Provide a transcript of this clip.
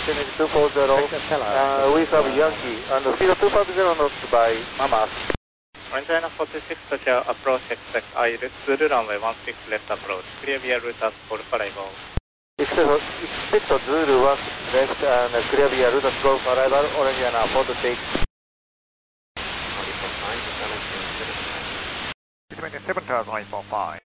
Chinese 240, with of Yankee, and speed 250 knots by Mamas. Orange China 46 to share approach expect I through runway 16 left approach. Clear via route as for arrival. Expect Zulu 16 left and clear via route as for arrival. Orange China 46. Between 7 tower 945.